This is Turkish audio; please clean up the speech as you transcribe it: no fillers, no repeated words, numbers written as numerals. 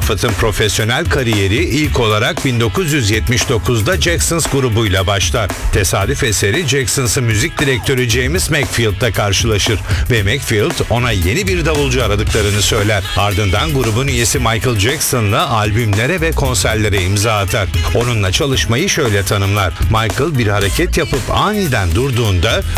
Moffat'ın profesyonel kariyeri ilk olarak 1979'da Jacksons grubuyla başlar. Tesadüf eseri Jacksons'ın müzik direktörü James Hetfield'la karşılaşır ve Hetfield ona yeni bir davulcu aradıklarını söyler. Ardından grubun üyesi Michael Jackson'la albümlere ve konserlere imza atar. Onunla çalışmayı şöyle tanımlar: Michael bir hareket yapıp aniden durduğunda